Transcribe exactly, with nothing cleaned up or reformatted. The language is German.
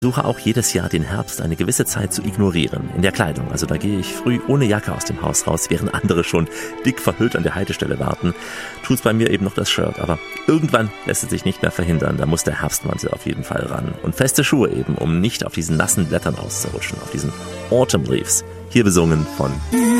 versuche auch jedes Jahr den Herbst eine gewisse Zeit zu ignorieren in der Kleidung. Also da gehe ich früh ohne Jacke aus dem Haus raus, während andere schon dick verhüllt an der Haltestelle warten. Tut's bei mir eben noch das Shirt, aber irgendwann lässt es sich nicht mehr verhindern. Da muss der Herbstmantel auf jeden Fall ran. Und feste Schuhe eben, um nicht auf diesen nassen Blättern auszurutschen, auf diesen Autumn Leaves. Hier besungen von